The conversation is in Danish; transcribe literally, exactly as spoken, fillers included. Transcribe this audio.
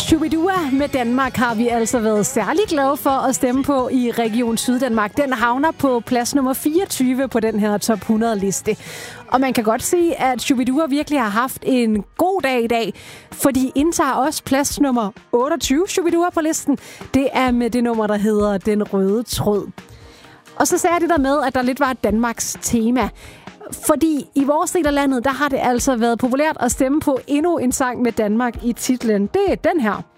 Shubidua med Danmark har vi altså været særlig glade for at stemme på i Region Syddanmark. Den havner på plads nummer fireogtyve på den her top hundrede-liste. Og man kan godt sige, at Shubidua virkelig har haft en god dag i dag, for de indtager også plads nummer otteogtyve Shubidua på listen. Det er med det nummer, der hedder Den Røde Tråd. Og så sagde jeg det der med, at der lidt var et Danmarks tema. Fordi i vores del af landet, der har det altså været populært at stemme på endnu en sang med Danmark i titlen. Det er den her.